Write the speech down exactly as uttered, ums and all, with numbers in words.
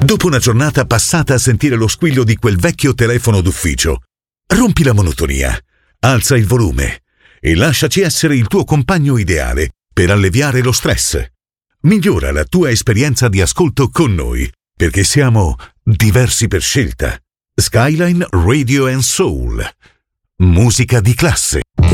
Dopo una giornata passata a sentire lo squillo di quel vecchio telefono d'ufficio, rompi la monotonia, alza il volume e lasciaci essere il tuo compagno ideale per alleviare lo stress. Migliora la tua esperienza di ascolto con noi, perché siamo diversi per scelta. Skyline Radio and Soul. Musica di classe.